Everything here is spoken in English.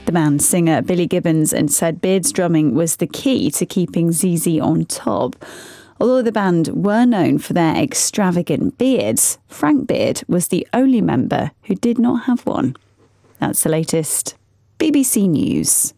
The band's singer Billy Gibbons and said Beard's drumming was the key to keeping ZZ on top. Although the band were known for their extravagant beards, Frank Beard was the only member who did not have one. That's the latest. BBC News.